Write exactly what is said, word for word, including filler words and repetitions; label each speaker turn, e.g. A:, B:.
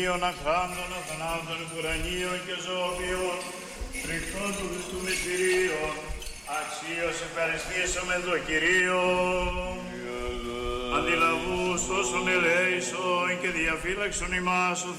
A: Αχράντων, αθανάτων, κουρανίων και ζωοποιών, φρικτών του Χριστού μυστηρίων, αξίως ευχαριστήσαμε το Κυρίο. Αντιλαβούς όσων ελέησον και διαφύλαξον ημάς ο